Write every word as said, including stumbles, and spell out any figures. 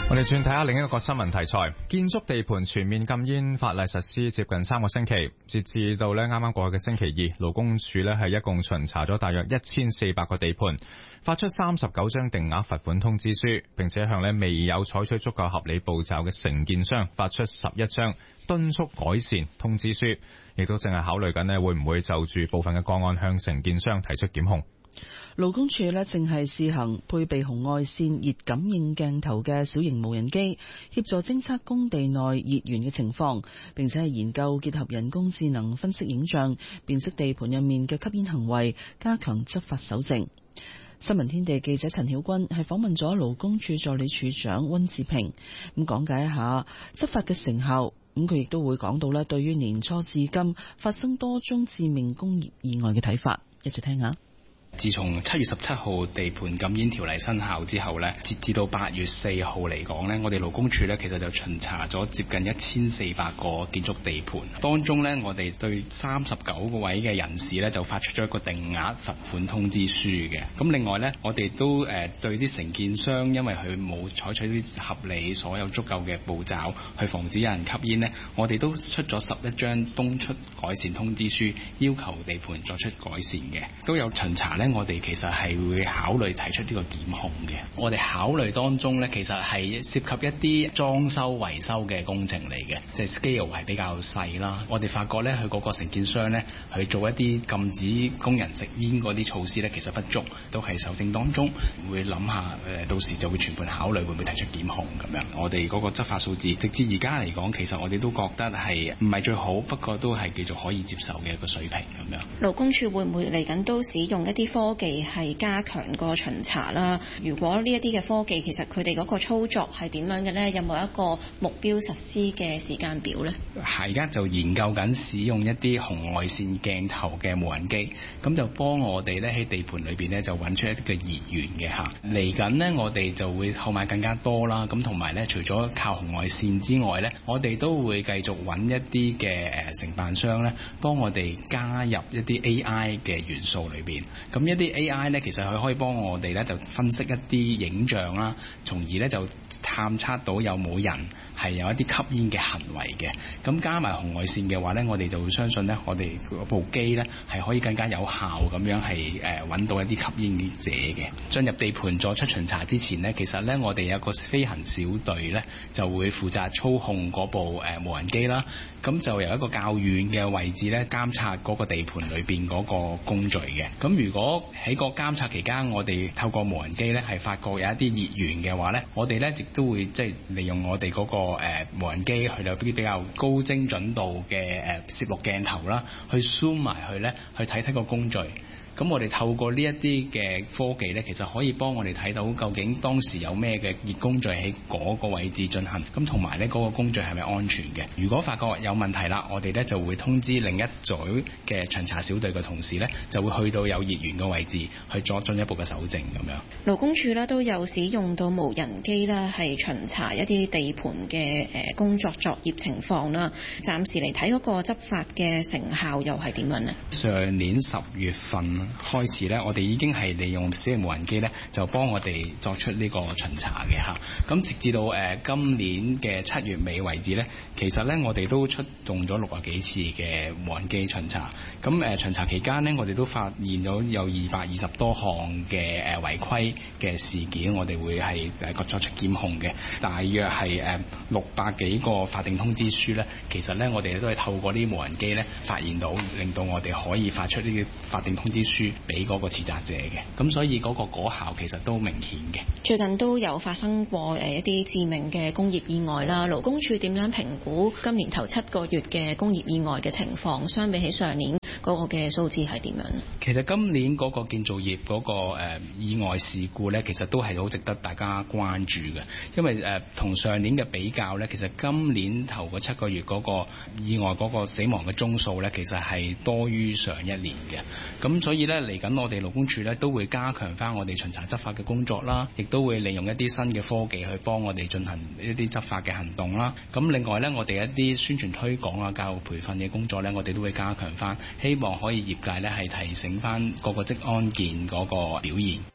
我哋轉睇下另一個新聞題材，建築地盤全面禁煙法例實施接近三個星期，截至到咧啱啱過去嘅星期二，勞工處咧係一共巡查咗大約一千四百個地盤，發出三十九張定額罰款通知書，並且向咧未有採取足夠合理步驟嘅承建商發出十一張敦促改善通知書，亦都正係考慮緊咧會唔會就住部分嘅個案向承建商提出檢控。 勞工處咧正係試行配備紅外線熱感應鏡頭嘅小型無人機，協助偵測工地內熱源嘅情況，並且係研究結合人工智能分析影像，辨識地盤入面嘅吸煙行為，加強執法搜證。新聞天地記者陳曉君係訪問咗勞工處助理處長溫志平，咁講解一下執法嘅成效。咁佢亦都會講到咧，對於年初至今發生多宗致命工業意外嘅睇法，一齊聽下。 自從七月十七號地盤禁煙條例生效之後呢，截至到八月四號嚟講呢，我哋勞工處呢其實就巡查咗接近一千四百個建築地盤，當中呢，我哋對三十九個位嘅人士呢就發出咗一個定額罰款通知書嘅。咁另外呢，我哋都誒對啲承建商，因為佢冇採取啲合理所有足夠嘅步驟去防止有人吸煙呢，我哋都出咗十一張敦促改善通知書，要求地盤作出改善嘅。都有巡查呢，我哋其實係會考慮提出呢個檢控嘅。我哋考慮當中呢，其實係涉及一啲裝修維修嘅工程嚟嘅，即係 scale 係比較細啦。我哋發覺呢，佢嗰個承建商呢，去做一啲禁止工人食煙嗰啲措施呢，其實不足，都係搜證當中會諗下誒，到時就會全盤考慮會唔會提出檢控咁樣。我哋嗰個執法數字，直至而家嚟講，其實我哋都覺得係唔係最好，不過都係叫做可以接受嘅一個水平咁樣。 勞工處會唔會嚟緊都使用一啲科技係加強個巡查啦？如果呢一啲嘅科技其實佢哋嗰個操作係點樣嘅呢？有冇一個目標實施嘅時間表呢？ 係而家就研究緊使用一啲紅外線鏡頭嘅無人機，咁就幫我哋咧喺地盤裏邊咧就揾出一啲嘅熱源嘅嚇。嚟緊呢，我哋就會購買更加多啦。咁同埋咧，除咗靠紅外線之外咧，我哋都會繼續揾一啲嘅誒承辦商咧，幫我哋加入一啲 A I 嘅元素裏邊。咁一啲 A I 咧，其實佢可以幫我哋咧就分析一啲影像啦，從而咧就探測到有冇人係有一啲吸煙嘅行為嘅。咁加埋紅外線嘅話咧，我哋就會相信咧，我哋部機咧係可以更加有效咁樣係誒揾到一啲吸煙者嘅。進入地盤作出巡查之前呢，其實咧我哋有個飛行小隊咧就會負責操控嗰部誒無人機啦。咁就由一個較遠嘅位置咧監察嗰個地盤裏邊嗰個工序嘅。咁如果喺個監察期間，我哋透過無人機咧係發覺有一啲熱源嘅話咧，我哋咧亦都會即係利用我哋嗰個誒無人機去有啲比較高精準度嘅誒攝錄鏡頭啦，去 zoom 埋去咧去睇睇個工序。咁我哋透過呢一啲嘅科技呢，其實可以幫我哋睇到究竟當時有咩嘅熱工序喺嗰個位置進行，咁同埋呢嗰個工序係咪安全嘅？如果發覺有問題啦，我哋呢就會通知另一組嘅巡查小隊嘅同事呢，就會去到有熱源嘅位置去作進一步嘅搜證咁樣。 勞工處呢都有使用到無人機啦，係巡查一啲地盤嘅誒工作作業情況啦。暫時嚟睇嗰個執法嘅成效又係點樣呢？ 上年十月份開始咧，我哋已經係利用小型無人機咧，就幫我哋作出呢個巡查嘅嚇。咁直至到誒、呃、今年嘅七月尾為止咧，其實咧我哋都出動咗六十幾次嘅無人機巡查。咁誒、呃、巡查期間呢，我哋都發現咗有二百二十多項嘅誒違規嘅事件，我哋會係誒作出檢控嘅。大約係誒六百幾個法定通知書咧，其實咧我哋都係透過呢啲無人機咧發現到，令到我哋可以發出呢啲法定通知書俾嗰個持責者嘅，咁所以嗰個果效其實都明顯嘅。 最近都有發生過誒一啲致命嘅工業意外啦，勞工處點樣評估今年頭七個月嘅工業意外嘅情況，相比起上年嗰個嘅數字係點樣？ 其實今年嗰個建造業嗰個誒意外事故咧，其實都係好值得大家關注嘅，因為誒同上年嘅比較咧，其實今年頭嗰七個月嗰個意外嗰個死亡嘅宗數咧，其實係多於上一年嘅。咁所以咧嚟緊我哋勞工處咧都會加強翻我哋巡查執法嘅工作啦，亦都會利用一啲新嘅科技去幫我哋進行一啲執法嘅行動啦。咁另外咧，我哋一啲宣傳推廣啊、教育培訓嘅工作咧，我哋都會加強翻，希望可以業界咧係提醒翻嗰個職安健嗰個表現。